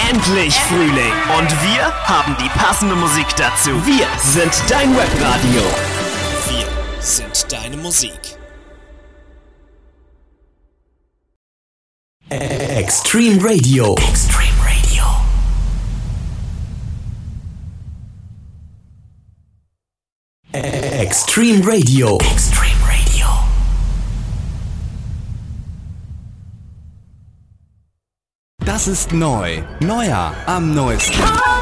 endlich Frühling und wir haben die passende Musik dazu. Wir sind dein Webradio. Wir sind deine Musik. Extreme Radio. Extreme Radio. Extreme Radio. Extreme Radio. Das ist neu. Neuer am neuesten.